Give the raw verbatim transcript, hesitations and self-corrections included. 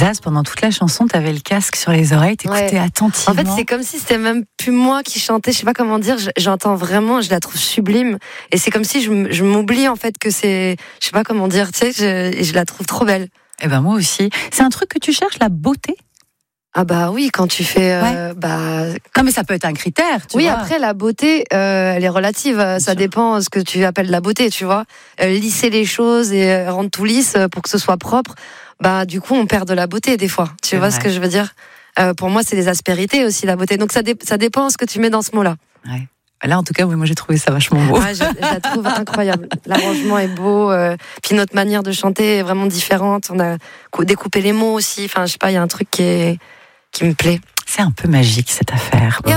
Zaz, pendant toute la chanson, t'avais le casque sur les oreilles, t'écoutais Ouais. attentivement. En fait, c'est comme si c'était même plus moi qui chantais. Je sais pas comment dire. J'entends vraiment, je la trouve sublime. Et c'est comme si je, je m'oublie en fait que c'est, je sais pas comment dire. Tu sais, je, et je la trouve trop belle. Eh ben moi aussi. C'est un truc que tu cherches, la beauté. Ah bah oui, quand tu fais, euh, Ouais. bah. Non mais ça peut être un critère. Tu Oui, vois. après la beauté, euh, elle est relative. Ça sûr. dépend de ce que tu appelles la beauté, tu vois. Euh, lisser les choses et euh, rendre tout lisse pour que ce soit propre. Bah du coup, on perd de la beauté des fois. Tu C'est vois vrai. ce que je veux dire? Euh, pour moi, c'est les aspérités aussi, la beauté. Donc ça, dé- ça dépend ce que tu mets dans ce mot-là. Ouais. Là, en tout cas, oui, moi j'ai trouvé ça vachement beau. Ouais, je, je la trouve incroyable. L'arrangement est beau, euh, puis notre manière de chanter est vraiment différente. On a cou- découpé les mots aussi. Enfin, je sais pas, il y a un truc qui est qui me plaît. C'est un peu magique cette affaire.